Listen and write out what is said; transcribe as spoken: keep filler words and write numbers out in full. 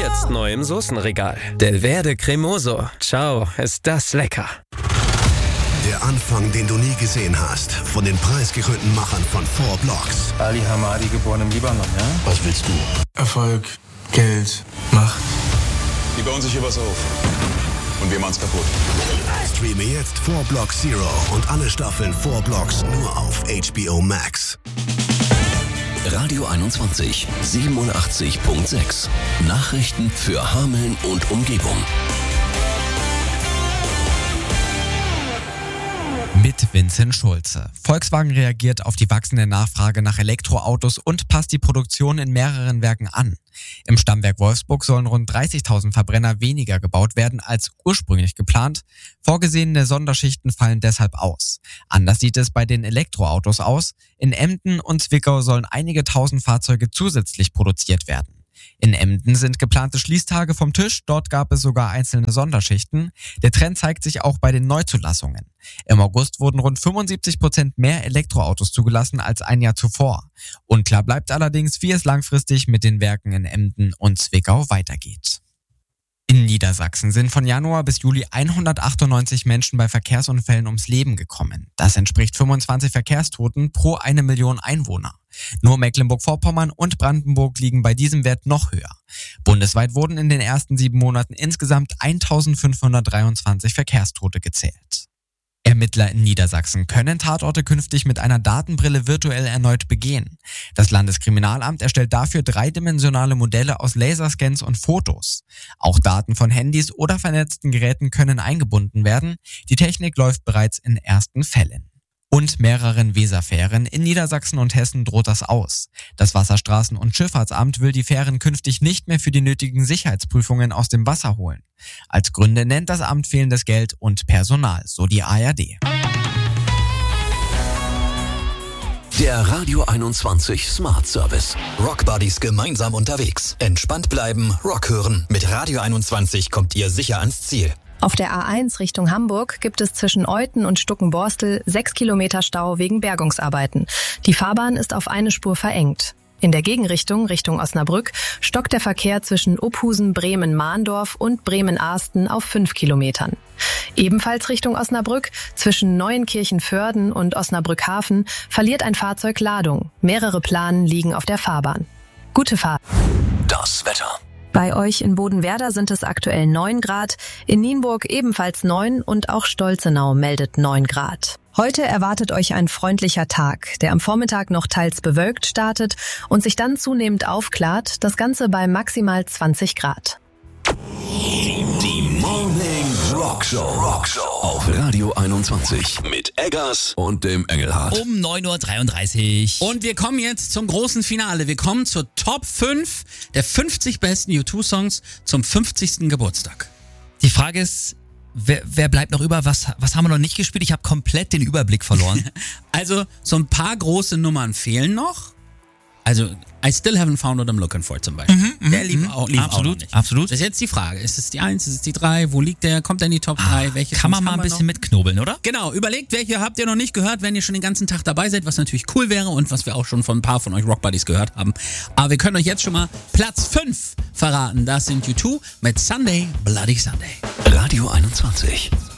Jetzt neu im Soßenregal. Del Verde Cremoso. Ciao, ist das lecker. Der Anfang, den du nie gesehen hast. Von den preisgekrönten Machern von Four Blocks. Ali Hamadi, geboren im Libanon, ja? Was willst du? Erfolg, Geld, Macht. Die bauen sich hier was auf. Und wir machen's kaputt. Streame jetzt Four Blocks Zero und alle Staffeln Four Blocks nur auf H B O Max. Radio einundzwanzig, siebenundachtzig Komma sechs. Nachrichten für Hameln und Umgebung. Mit Vincent Schulze. Volkswagen reagiert auf die wachsende Nachfrage nach Elektroautos und passt die Produktion in mehreren Werken an. Im Stammwerk Wolfsburg sollen rund dreißigtausend Verbrenner weniger gebaut werden als ursprünglich geplant. Vorgesehene Sonderschichten fallen deshalb aus. Anders sieht es bei den Elektroautos aus. In Emden und Zwickau sollen einige tausend Fahrzeuge zusätzlich produziert werden. In Emden sind geplante Schließtage vom Tisch, dort gab es sogar einzelne Sonderschichten. Der Trend zeigt sich auch bei den Neuzulassungen. Im August wurden rund fünfundsiebzig Prozent mehr Elektroautos zugelassen als ein Jahr zuvor. Unklar bleibt allerdings, wie es langfristig mit den Werken in Emden und Zwickau weitergeht. In Niedersachsen sind von Januar bis Juli hundertachtundneunzig Menschen bei Verkehrsunfällen ums Leben gekommen. Das entspricht fünfundzwanzig Verkehrstoten pro eine Million Einwohner. Nur Mecklenburg-Vorpommern und Brandenburg liegen bei diesem Wert noch höher. Bundesweit wurden in den ersten sieben Monaten insgesamt eintausendfünfhundertdreiundzwanzig Verkehrstote gezählt. Ermittler in Niedersachsen können Tatorte künftig mit einer Datenbrille virtuell erneut begehen. Das Landeskriminalamt erstellt dafür dreidimensionale Modelle aus Laserscans und Fotos. Auch Daten von Handys oder vernetzten Geräten können eingebunden werden. Die Technik läuft bereits in ersten Fällen. Und mehreren Weserfähren in Niedersachsen und Hessen droht das aus. Das Wasserstraßen- und Schifffahrtsamt will die Fähren künftig nicht mehr für die nötigen Sicherheitsprüfungen aus dem Wasser holen. Als Gründe nennt das Amt fehlendes Geld und Personal, so die A R D. Der Radio einundzwanzig Smart Service. Rockbuddies gemeinsam unterwegs. Entspannt bleiben, Rock hören. Mit Radio einundzwanzig kommt ihr sicher ans Ziel. Auf der A eins Richtung Hamburg gibt es zwischen Euthen und Stuckenborstel sechs Kilometer Stau wegen Bergungsarbeiten. Die Fahrbahn ist auf eine Spur verengt. In der Gegenrichtung, Richtung Osnabrück, stockt der Verkehr zwischen Uphusen, Bremen-Mahndorf und Bremen-Ahsten auf fünf Kilometern. Ebenfalls Richtung Osnabrück, zwischen Neuenkirchen-Vörden und Osnabrück-Hafen, verliert ein Fahrzeug Ladung. Mehrere Planen liegen auf der Fahrbahn. Gute Fahrt. Das Wetter. Bei euch in Bodenwerder sind es aktuell neun Grad, in Nienburg ebenfalls neun und auch Stolzenau meldet neun Grad. Heute erwartet euch ein freundlicher Tag, der am Vormittag noch teils bewölkt startet und sich dann zunehmend aufklart, das Ganze bei maximal zwanzig Grad. Die Morning Rock Show. Rock Show auf Radio einundzwanzig mit Eggers und dem Engelhardt. Um neun Uhr dreiunddreißig. Und wir kommen jetzt zum großen Finale. Wir kommen zur Top fünf der fünfzig besten U zwei Songs zum fünfzigsten Geburtstag. Die Frage ist, wer, wer bleibt noch über? Was, was haben wir noch nicht gespielt? Ich habe komplett den Überblick verloren. Also so ein paar große Nummern fehlen noch. Also I Still Haven't Found What I'm Looking For zum Beispiel. Mhm, der lief, mhm, auch, lief absolut, auch noch nicht. Absolut. Das ist jetzt die Frage. Ist es die eins, ist es die drei? Wo liegt der? Kommt der in die Top drei? Ah, Welche kann Songs man mal haben ein wir bisschen noch? mitknobeln, oder? Genau, überlegt, welche habt ihr noch nicht gehört, wenn ihr schon den ganzen Tag dabei seid, was natürlich cool wäre und was wir auch schon von ein paar von euch Rockbuddies gehört haben. Aber wir können euch jetzt schon mal Platz fünf verraten. Das sind U zwei mit Sunday, Bloody Sunday. Radio einundzwanzig.